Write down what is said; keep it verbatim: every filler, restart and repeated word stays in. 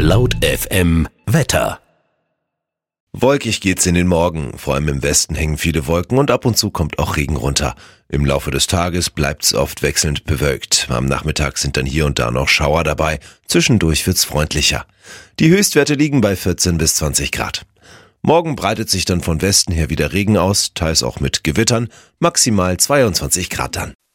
Laut F M Wetter. Wolkig geht's in den Morgen. Vor allem im Westen hängen viele Wolken und ab und zu kommt auch Regen runter. Im Laufe des Tages bleibt's oft wechselnd bewölkt. Am Nachmittag sind dann hier und da noch Schauer dabei. Zwischendurch wird's freundlicher. Die Höchstwerte liegen bei vierzehn bis zwanzig Grad. Morgen breitet sich dann von Westen her wieder Regen aus, teils auch mit Gewittern, maximal zweiundzwanzig Grad dann.